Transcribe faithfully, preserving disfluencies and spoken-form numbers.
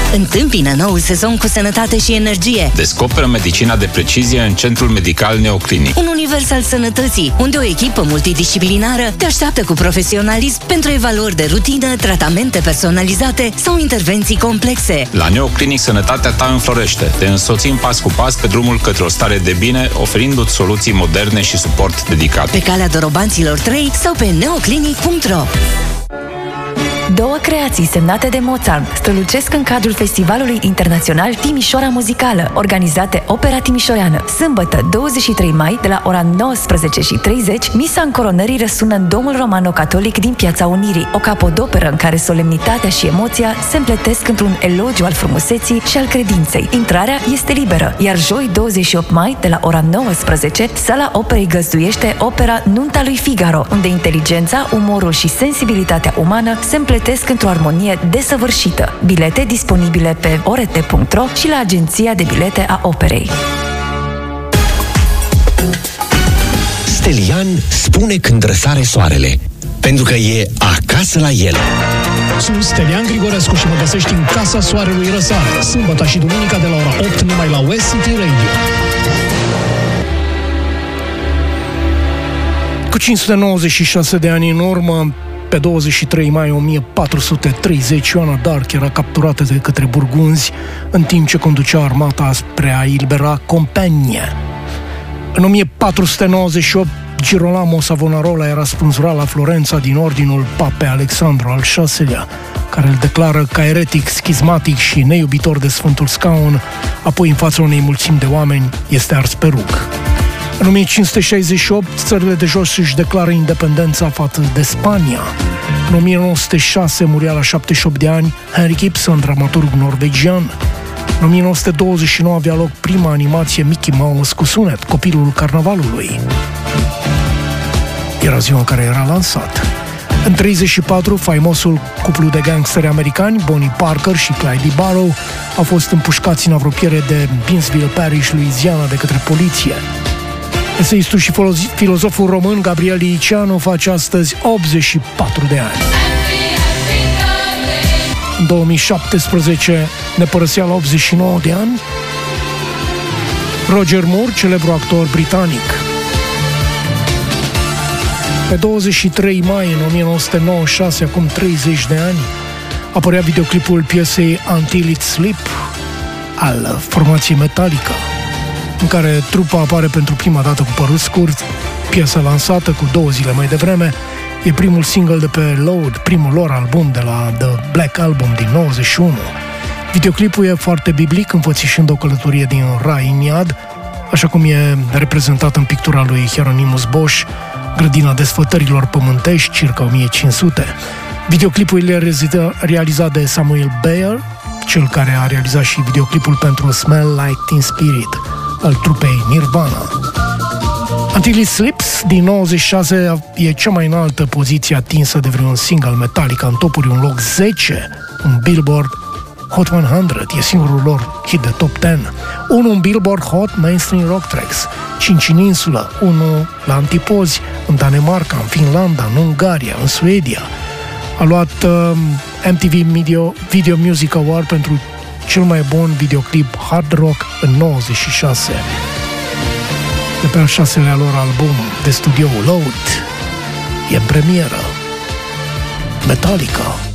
Întâmpină noul sezon cu sănătate și energie. Descoperă medicina de precizie în Centrul Medical Neoclinic. Un univers al sănătății, unde o echipă multidisciplinară te așteaptă cu profesionalism pentru evaluări de rutină, tratamente personalizate sau intervenții complexe. La Neoclinic, sănătatea ta înflorește. Te însoțim pas cu pas pe drumul către o stare de bine, oferindu-ți soluții moderne și suport dedicat. Pe calea Dorobanților trei sau pe neoclinic punct ro. Două creații semnate de Mozart strălucesc în cadrul Festivalului Internațional Timișoara Muzicală, organizate Opera Timișoreană. Sâmbătă, douăzeci și trei mai, de la ora nouăsprezece și treizeci, misa încoronării răsună în Domul Romano-Catolic din Piața Unirii, o capodoperă în care solemnitatea și emoția se împletesc într-un elogiu al frumuseții și al credinței. Intrarea este liberă, iar joi, douăzeci și opt mai, de la ora nouăsprezece, Sala Operei găzduiește opera Nunta lui Figaro, unde inteligența, umorul și sensibilitatea umană se împletesc într-o armonie desăvârșită. Bilete disponibile pe orete punct ro și la agenția de bilete a operei. Stelian spune când răsare soarele, pentru că e acasă la el. Sunt Stelian Grigorescu și mă găsești în Casa Soarelui Răsare, sâmbătă și duminica de la ora opt, numai la West City Radio. Cu cinci sute nouăzeci și șase de ani în urmă, pe douăzeci și trei mai o mie patru sute treizeci, Ioana d'Arc era capturată de către burgunzi în timp ce conducea armata spre a elibera Compania. În o mie patru sute nouăzeci și opt, Girolamo Savonarola era spânzurat la Florența din ordinul Pape Alexandru al șaselea, care îl declară ca eretic, schizmatic și neiubitor de Sfântul Scaun, apoi în fața unei mulțimi de oameni este ars pe rug. În o mie cinci sute șaizeci și opt, țările de jos își declară independența față de Spania. În o mie nouă sute șase muria la șaptezeci și opt de ani Henrik Ibsen, dramaturg norvegian. În o mie nouă sute douăzeci și nouă avea loc prima animație Mickey Mouse cu sunet, Copilul Carnavalului. Era ziua în care era lansat. În treizeci și patru, faimosul cuplu de gangsteri americani, Bonnie Parker și Clyde Barrow, au fost împușcați în apropiere de Binsville Parish, Louisiana, de către poliție. Eseistul și filozoful român Gabriel Liceanu face astăzi optzeci și patru de ani. În două mii șaptesprezece ne părăsea la optzeci și nouă de ani Roger Moore, celebru actor britanic. Pe douăzeci și trei mai în o mie nouă sute nouăzeci și șase, acum treizeci de ani, apărea videoclipul piesei Until It Sleep al formației Metallica, în care trupa apare pentru prima dată cu părul scurt. Piesa lansată cu două zile mai devreme e primul single de pe Load, primul lor album de la The Black Album din nouăzeci și unu. Videoclipul e foarte biblic, înfățișând o călătorie din rai în iad, așa cum e reprezentat în pictura lui Hieronymus Bosch, Grădina desfătărilor pământești, circa o mie cinci sute. Videoclipul e realizat de Samuel Bayer, cel care a realizat și videoclipul pentru Smell Like Teen Spirit al trupei Nirvana. Until It Sleeps din nouăzeci și șase e cea mai înaltă poziție atinsă de vreun single Metallica în topuri, un loc zece, un Billboard Hot o sută, e singurul lor hit de top zece, unul în Billboard Hot Mainstream Rock Tracks, cinci în insulă, unul la Antipozi, în Danemarca, în Finlanda, în Ungaria, în Suedia. A luat uh, M T V Video, Video Music Award pentru cel mai bun videoclip hard rock în nouăzeci și șase. De pe al șaselea lor album de studio Load e în premieră Metallica.